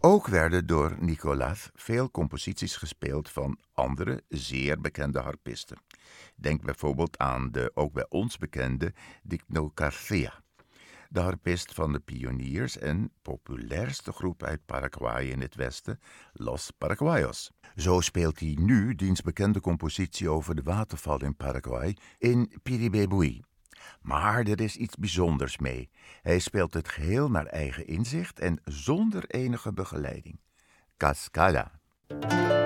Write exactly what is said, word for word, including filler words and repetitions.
Ook werden door Nicolas veel composities gespeeld van andere zeer bekende harpisten. Denk bijvoorbeeld aan de ook bij ons bekende Digno Garcia, de harpist van de pioniers en populairste groep uit Paraguay in het westen, Los Paraguayos. Zo speelt hij nu diens bekende compositie over de waterval in Paraguay in Piribebui. Maar er is iets bijzonders mee. Hij speelt het geheel naar eigen inzicht en zonder enige begeleiding. Cascada.